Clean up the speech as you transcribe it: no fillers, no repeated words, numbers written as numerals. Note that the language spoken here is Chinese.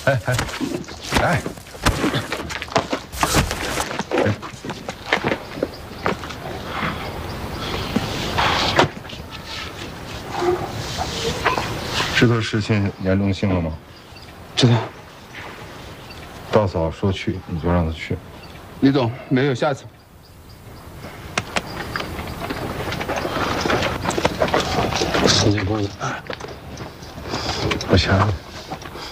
哎，来。知道事情严重性了吗？ 知道。 大嫂说去，你就让她去。 李总，没有下次。 时间过了， 我想你。